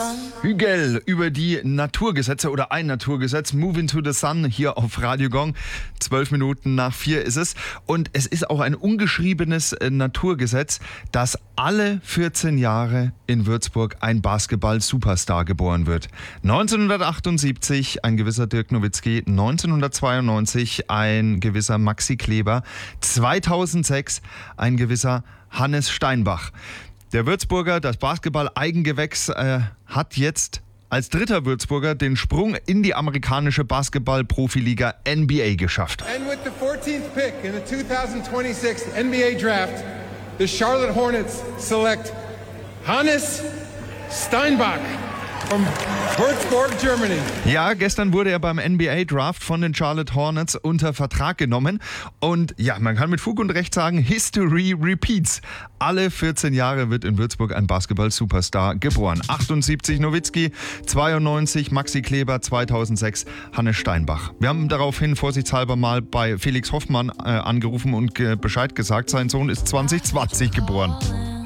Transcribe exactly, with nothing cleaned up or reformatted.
Hügel über die Naturgesetze oder ein Naturgesetz. Moving to the Sun hier auf Radio Gong. Zwölf Minuten nach vier ist es. Und es ist auch ein ungeschriebenes Naturgesetz, dass alle vierzehn Jahre in Würzburg ein Basketball-Superstar geboren wird. neunzehnhundertachtundsiebzig ein gewisser Dirk Nowitzki, neunzehnhundertzweiundneunzig ein gewisser Maxi Kleber, zweitausendsechs ein gewisser Hannes Steinbach. Der Würzburger, das Basketball-Eigengewächs, äh, hat jetzt als dritter Würzburger den Sprung in die amerikanische Basketball-Profiliga N B A geschafft. And with the fourteenth pick in the twenty twenty-six N B A Draft, the Charlotte Hornets select Hannes Steinbach from Würzburg, Germany. Ja, gestern wurde er beim N B A-Draft von den Charlotte Hornets unter Vertrag genommen. Und ja, man kann mit Fug und Recht sagen, History repeats. Alle vierzehn Jahre wird in Würzburg ein Basketball-Superstar geboren. achtundsiebzig Nowitzki, zweiundneunzig Maxi Kleber, zweitausendsechs Hannes Steinbach. Wir haben daraufhin vorsichtshalber mal bei Felix Hoffmann äh, angerufen und äh, Bescheid gesagt, sein Sohn ist zwanzig zwanzig geboren.